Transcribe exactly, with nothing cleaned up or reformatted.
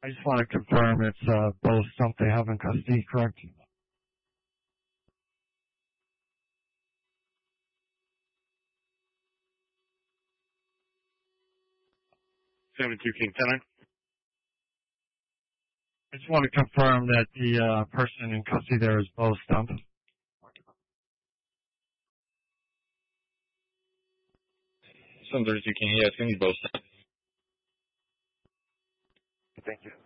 I just want to confirm it's uh, both Stump they have in custody, correct? seventy-two King ten. I just want to confirm that the uh, person in custody there is both Stump. seven thirty-two King, yeah, it's going to be both. Thank you.